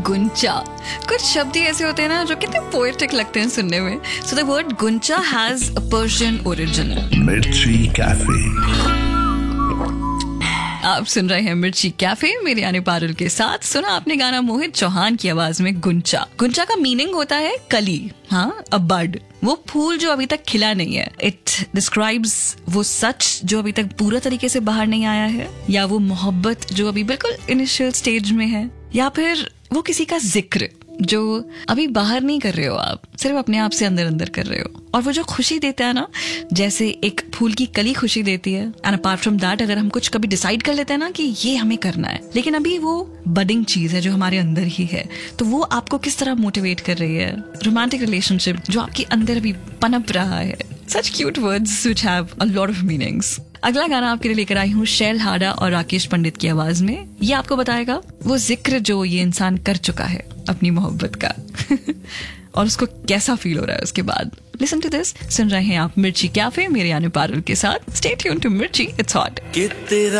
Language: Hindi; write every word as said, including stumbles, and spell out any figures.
गुंचा। कुछ शब्द ही ऐसे होते हैं ना जो कितने पोएटिक लगते हैं सुनने में। So the word Guncha has a Persian origin. मिर्ची कैफे। आप सुन रहे हैं मिर्ची कैफे, मेरे यानी पारुल के साथ। सुना आपने गाना मोहित चौहान की आवाज में गुंचा। गुंचा का मीनिंग होता है कली, हाँ, अ बड, वो फूल जो अभी तक खिला नहीं है। इट डिस्क्राइब्स वो सच जो अभी तक पूरा तरीके से बाहर नहीं आया है, या वो मोहब्बत जो अभी बिल्कुल इनिशियल स्टेज में है, या फिर वो किसी का जिक्र जो अभी बाहर नहीं कर रहे हो, आप सिर्फ अपने आप से अंदर अंदर कर रहे हो। और वो जो खुशी देता है ना, जैसे एक फूल की कली खुशी देती है। एंड अपार्ट फ्रॉम दैट, अगर हम कुछ कभी डिसाइड कर लेते हैं ना कि ये हमें करना है, लेकिन अभी वो बडिंग चीज है जो हमारे अंदर ही है, तो वो आपको किस तरह मोटिवेट कर रही है। रोमांटिक रिलेशनशिप जो आपके अंदर अभी पनप रहा है। Such cute words which have a lot of meanings. अगला गाना आपके लिए लेकर आई हूँ शैल हाडा और राकेश पंडित की आवाज में। ये आपको बताएगा वो जिक्र जो ये इंसान कर चुका है अपनी मोहब्बत का और उसको कैसा फील हो रहा है उसके बाद। Listen to this. सुन रहे हैं आप मिर्ची कैफे, मेरे यानी पारुल के साथ। स्टे ट्यून्ड टू मिर्ची, इट्स हॉट।